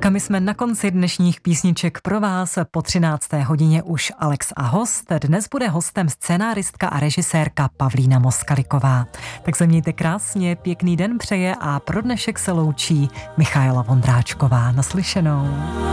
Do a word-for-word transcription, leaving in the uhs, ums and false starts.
Tak a my jsme na konci dnešních písniček pro vás. Po třinácté hodině už Alex a host. Dnes bude hostem scénáristka a režisérka Pavlína Moskaliková. Tak se mějte krásně, pěkný den přeje a pro dnešek se loučí Michaela Vondráčková. Naslyšenou.